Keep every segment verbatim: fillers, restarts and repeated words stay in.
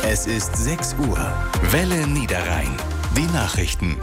Es ist sechs Uhr. Welle Niederrhein. Die Nachrichten.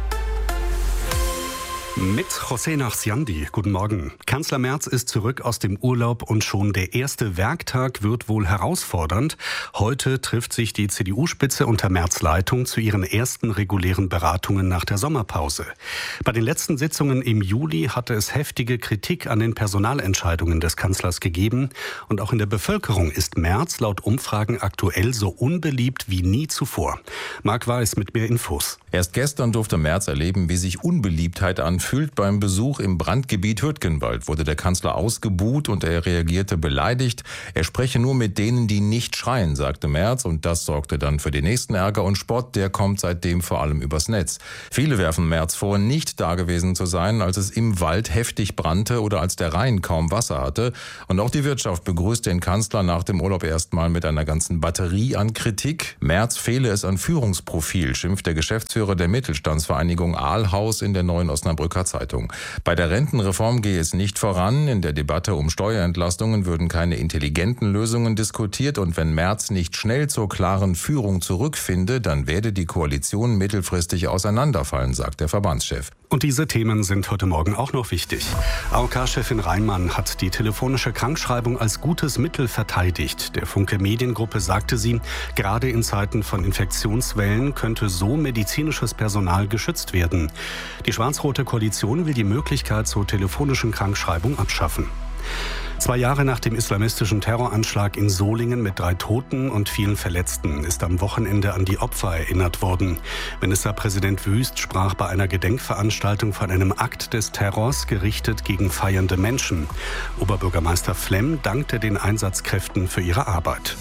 Mit José Nachsiandi. Guten Morgen. Kanzler Merz ist zurück aus dem Urlaub und schon der erste Werktag wird wohl herausfordernd. Heute trifft sich die C D U-Spitze unter Merz' Leitung zu ihren ersten regulären Beratungen nach der Sommerpause. Bei den letzten Sitzungen im Juli hatte es heftige Kritik an den Personalentscheidungen des Kanzlers gegeben. Und auch in der Bevölkerung ist Merz laut Umfragen aktuell so unbeliebt wie nie zuvor. Marc Weiß mit mehr Infos. Erst gestern durfte Merz erleben, wie sich Unbeliebtheit anfühlt. Beim Besuch im Brandgebiet Hürtgenwald wurde der Kanzler ausgebuht und er reagierte beleidigt. Er spreche nur mit denen, die nicht schreien, sagte Merz. Und das sorgte dann für den nächsten Ärger und Spott. Der kommt seitdem vor allem übers Netz. Viele werfen Merz vor, nicht dagewesen zu sein, als es im Wald heftig brannte oder als der Rhein kaum Wasser hatte. Und auch die Wirtschaft begrüßt den Kanzler nach dem Urlaub erstmal mit einer ganzen Batterie an Kritik. Merz fehle es an Führungsprofil, schimpft der Geschäftsführer der Mittelstandsvereinigung Aalhaus in der Neuen Osnabrücker Zeitung. Bei der Rentenreform gehe es nicht voran. In der Debatte um Steuerentlastungen würden keine intelligenten Lösungen diskutiert. Und wenn Merz nicht schnell zur klaren Führung zurückfinde, dann werde die Koalition mittelfristig auseinanderfallen, sagt der Verbandschef. Und diese Themen sind heute Morgen auch noch wichtig. A O K-Chefin Reimann hat die telefonische Krankschreibung als gutes Mittel verteidigt. Der Funke Mediengruppe sagte sie, gerade in Zeiten von Infektionswellen könnte so medizinisches Personal geschützt werden. Die schwarz-rote Koalition will die Möglichkeit zur telefonischen Krankschreibung abschaffen. Zwei Jahre nach dem islamistischen Terroranschlag in Solingen mit drei Toten und vielen Verletzten ist am Wochenende an die Opfer erinnert worden. Ministerpräsident Wüst sprach bei einer Gedenkveranstaltung von einem Akt des Terrors gerichtet gegen feiernde Menschen. Oberbürgermeister Flemm dankte den Einsatzkräften für ihre Arbeit.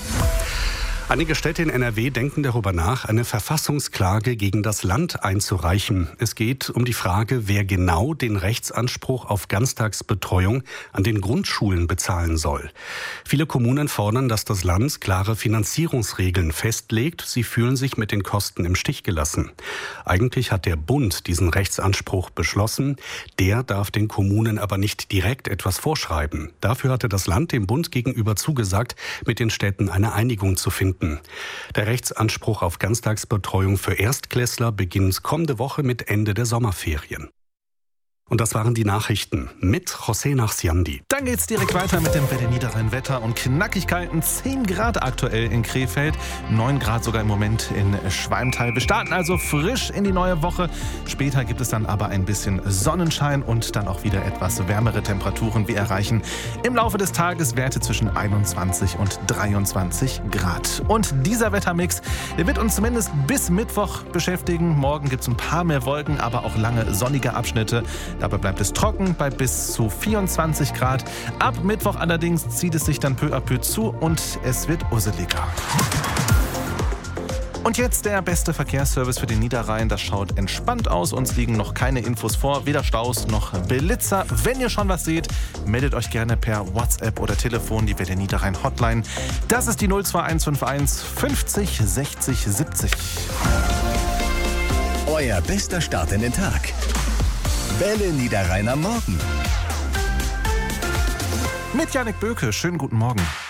Einige Städte in N R W denken darüber nach, eine Verfassungsklage gegen das Land einzureichen. Es geht um die Frage, wer genau den Rechtsanspruch auf Ganztagsbetreuung an den Grundschulen bezahlen soll. Viele Kommunen fordern, dass das Land klare Finanzierungsregeln festlegt. Sie fühlen sich mit den Kosten im Stich gelassen. Eigentlich hat der Bund diesen Rechtsanspruch beschlossen. Der darf den Kommunen aber nicht direkt etwas vorschreiben. Dafür hatte das Land dem Bund gegenüber zugesagt, mit den Städten eine Einigung zu finden. Der Rechtsanspruch auf Ganztagsbetreuung für Erstklässler beginnt kommende Woche mit Ende der Sommerferien. Und das waren die Nachrichten mit José Nachsiandi. Dann geht's direkt weiter mit dem Welle Niederrhein Wetter und Knackigkeiten. zehn Grad aktuell in Krefeld, neun Grad sogar im Moment in Schwalmtal. Wir starten also frisch in die neue Woche. Später gibt es dann aber ein bisschen Sonnenschein und dann auch wieder etwas wärmere Temperaturen. Wir erreichen im Laufe des Tages Werte zwischen einundzwanzig und dreiundzwanzig Grad. Und dieser Wettermix, der wird uns zumindest bis Mittwoch beschäftigen. Morgen gibt's ein paar mehr Wolken, aber auch lange sonnige Abschnitte. Dabei bleibt es trocken bei bis zu vierundzwanzig Grad. Ab Mittwoch allerdings zieht es sich dann peu à peu zu und es wird usseliger. Und jetzt der beste Verkehrsservice für den Niederrhein. Das schaut entspannt aus. Uns liegen noch keine Infos vor, weder Staus noch Blitzer. Wenn ihr schon was seht, meldet euch gerne per WhatsApp oder Telefon, die Welle Niederrhein Hotline. Das ist die null zwei eins fünf eins fünfzig sechzig siebzig. Euer bester Start in den Tag. Welle Niederrhein am Morgen. Mit Janik Böke. Schönen guten Morgen.